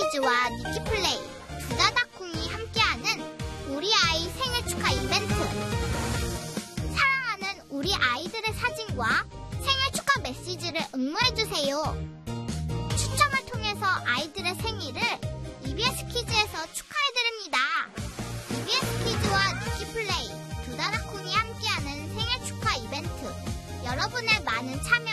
퀴즈와 니키플레이, 두다다콩이 함께하는 우리 아이 생일 축하 이벤트. 사랑하는 우리 아이들의 사진과 생일 축하 메시지를 응모해주세요. 추첨을 통해서 아이들의 생일을 EBS 퀴즈에서 축하해드립니다. EBS 퀴즈와 니키플레이, 두다다콩이 함께하는 생일 축하 이벤트. 여러분의 많은 참여